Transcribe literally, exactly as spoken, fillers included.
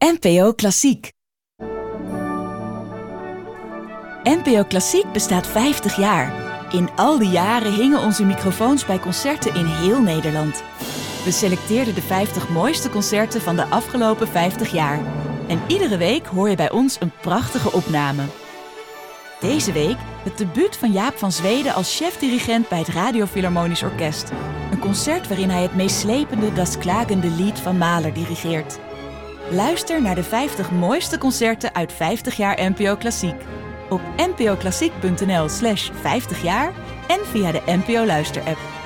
N P O Klassiek. N P O Klassiek bestaat vijftig jaar. In al die jaren hingen onze microfoons bij concerten in heel Nederland. We selecteerden de vijftig mooiste concerten van de afgelopen vijftig jaar. En iedere week hoor je bij ons een prachtige opname. Deze week het debuut van Jaap van Zweden als chef-dirigent bij het Radio Philharmonisch Orkest. Een concert waarin hij het meeslepende Das klagende Lied van Mahler dirigeert. Luister naar de vijftig mooiste concerten uit vijftig jaar N P O Klassiek. Op n p o klassiek punt n l slash vijftig jaar en via de N P O Luister-app.